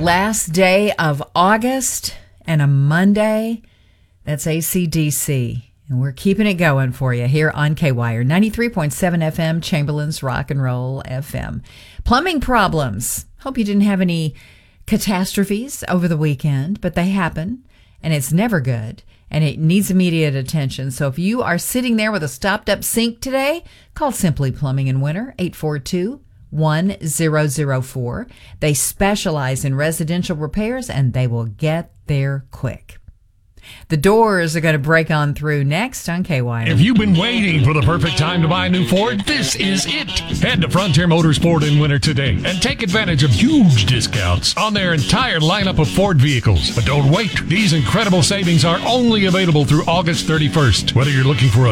last day of August and a Monday. That's AC/DC. And we're keeping it going for you here on K-Wire. 93.7 FM, Chamberlain's Rock and Roll FM. Plumbing problems. Hope you didn't have any catastrophes over the weekend, but they happen, and it's never good, and it needs immediate attention. So if you are sitting there with a stopped-up sink today, call Simply Plumbing in Winter, 842-1004. They specialize in residential repairs, and they will get there quick. The Doors are going to break on through next on KY. If you've been waiting for the perfect time to buy a new Ford, this is it. Head to Frontier Motorsport in Winter today and take advantage of huge discounts on their entire lineup of Ford vehicles. But don't wait. These incredible savings are only available through August 31st. Whether you're looking for a